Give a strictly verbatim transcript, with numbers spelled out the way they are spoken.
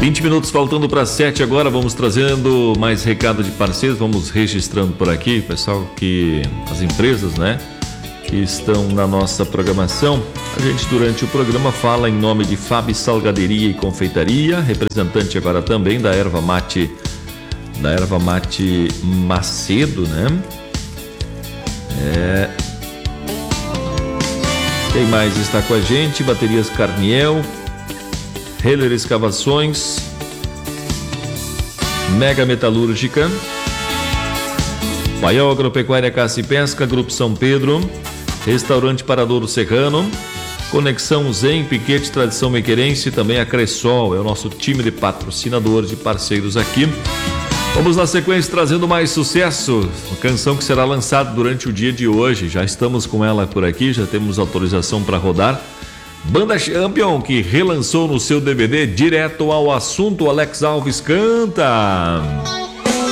vinte minutos faltando para sete agora, vamos trazendo mais recado de parceiros, vamos registrando por aqui, pessoal, que as empresas, né, que estão na nossa programação. A gente durante o programa fala em nome de Fábio Salgaderia e Confeitaria, representante agora também da Erva Mate, da Erva Mate Macedo, né? É... Quem mais está com a gente? Baterias Carniel, Heller Escavações, Mega Metalúrgica, Paiol Agropecuária Caça e Pesca, Grupo São Pedro, Restaurante Paradouro Serrano, Conexão Zen, Piquete Tradição Mequerense, também a Cressol, é o nosso time de patrocinadores e parceiros aqui. Vamos na sequência trazendo mais sucesso, uma canção que será lançada durante o dia de hoje, já estamos com ela por aqui, já temos autorização para rodar. Banda Champion, que relançou no seu D V D Direto ao Assunto, Alex Alves canta.